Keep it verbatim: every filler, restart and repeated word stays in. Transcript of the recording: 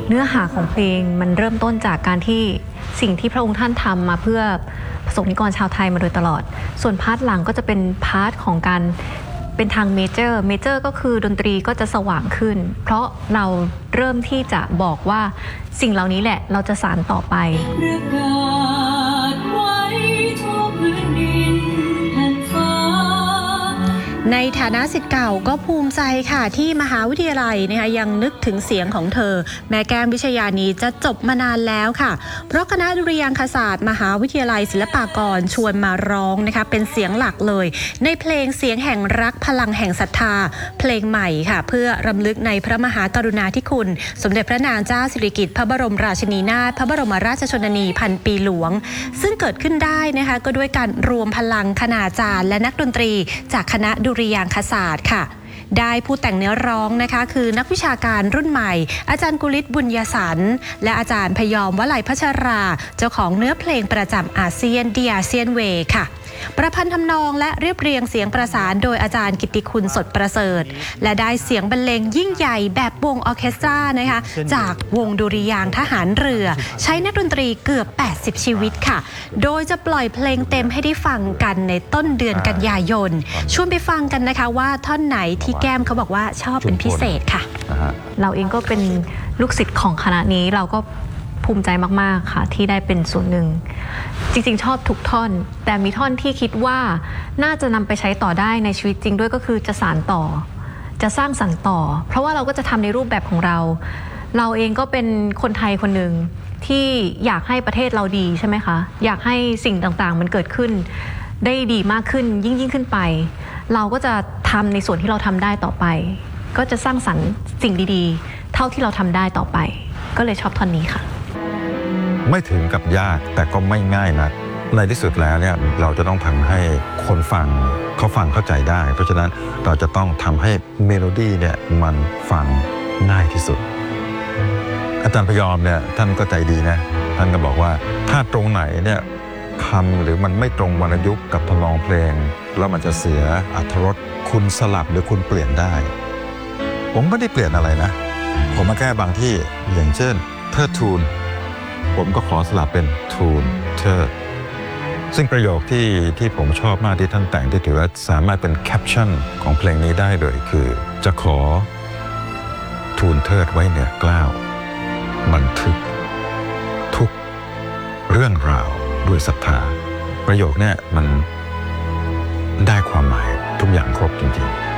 เนื้อหาของเพลงมันเริ่มต้นจากการที่สิ่งที่พระองค์ท่านทำมาเพื่อประสบนิกรชาวไทยมาโดยตลอดส่วนพาร์ทหลังก็จะเป็นพาร์ทของการเป็นทางเมเจอร์เมเจอร์ก็คือดนตรีก็จะสว่างขึ้นเพราะเราเริ่มที่จะบอกว่าสิ่งเหล่านี้แหละเราจะสานต่อไปในฐานะศิษย์เก่าก็ภูมิใจค่ะที่มหาวิทยาลัยนะคะยังนึกถึงเสียงของเธอแม้แก้มวิชญานีจะจบมานานแล้วค่ะเพราะคณะดุริยางคศาสตร์มหาวิทยาลัยศิลปากรชวนมาร้องนะคะเป็นเสียงหลักเลยในเพลงเสียงแห่งรักพลังแห่งศรัทธาเพลงใหม่ค่ะเพื่อรำลึกในพระมหากรุณาธิคุณสมเด็จพระนางเจ้าสิริกิติ์พระบรมราชินีนาถพระบรมราชชนนีพันปีหลวงซึ่งเกิดขึ้นได้นะคะก็ด้วยการรวมพลังคณาจารย์และนักดนตรีจากคณะดุริยางคศาสตร์ค่ะได้ผู้แต่งเนื้อร้องนะคะคือนักวิชาการรุ่นใหม่อาจารย์กุลิศบุญยสันและอาจารย์พยอมวลัยพัชราเจ้าของเนื้อเพลงประจำอาเซียนดีอาเซียนเวย์ค่ะประพันธ์ทำนองและเรียบเรียงเสียงประสานโดยอาจารย์กิตติคุณสดประเสริฐและได้เสียงบรรเลงยิ่งใหญ่แบบวงออร์เคสตรานะคะจากวงดุริยางค์ทหารเรือใช้นักดนตรีเกือบแปดสิบชีวิตค่ะโดยจะปล่อยเพลงเต็มให้ได้ฟังกันในต้นเดือนกันยายนชวนไปฟังกันนะคะว่าท่อนไหนที่แก้มเขาบอกว่าชอบเป็นพิเศษค่ะเราเองก็เป็นลูกศิษย์ของคณะนี้เราก็ภูมิใจมากๆค่ะที่ได้เป็นส่วนหนึ่งจริงๆชอบทุกท่อนแต่มีท่อนที่คิดว่าน่าจะนำไปใช้ต่อได้ในชีวิตจริงด้วยก็คือจะสานต่อจะสร้างสรรค์ต่อเพราะว่าเราก็จะทำในรูปแบบของเราเราเองก็เป็นคนไทยคนหนึ่งที่อยากให้ประเทศเราดีใช่ไหมคะอยากให้สิ่งต่างๆมันเกิดขึ้นได้ดีมากขึ้นยิ่งยิ่งขึ้นไปเราก็จะทำในส่วนที่เราทำได้ต่อไปก็จะสร้างสรรค์สิ่งดีๆเท่าที่เราทำได้ต่อไปก็เลยชอบท่อนนี้ค่ะไม่ถึงกับยากแต่ก็ไม่ง่ายนะในที่สุดแล้วเนี่ยเราจะต้องทำให้คนฟังเขาฟังเข้าใจได้เพราะฉะนั้นเราจะต้องทำให้เมโลดี้เนี่ยมันฟังง่ายที่สุดอาจารย์พยอมเนี่ยท่านก็ใจดีนะท่านก็บอกว่าถ้าตรงไหนเนี่ยคำหรือมันไม่ตรงวรรณยุกต์กับทำนองเพลงแล้วมันจะเสียอรรถรสคุณสลับหรือคุณเปลี่ยนได้ผมไม่ได้เปลี่ยนอะไรนะผมมาแก้บางที่อย่างเช่นเทิดทูนผมก็ขอสลับเป็นทูนเทิดซึ่งประโยคที่ที่ผมชอบมากที่ท่านแต่งที่ถือว่าสามารถเป็นแคปชั่นของเพลงนี้ได้เลยคือจะขอทูลเทิดไว้เหนือเกล้าบันทึกทุกเรื่องราวด้วยศรัทธาประโยคนี้มันได้ความหมายทุกอย่างครบจริงๆ